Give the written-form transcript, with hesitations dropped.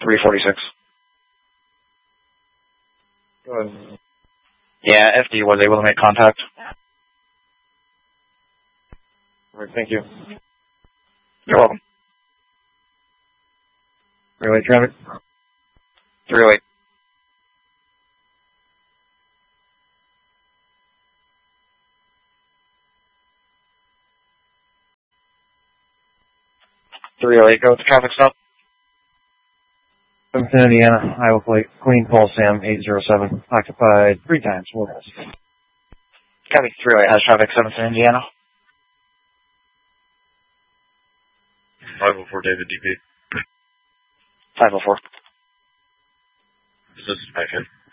346. Go ahead. Yeah, FD was able to make contact. All right, thank you. You're welcome. 308 traffic. 308. Go with the traffic stop. 710 Indiana, Iowa Flight, Queen Paul Sam 807, occupied 3 times. Well, Copy. 308 has traffic 710 Indiana. 504 David DP. 504. This is Patrick.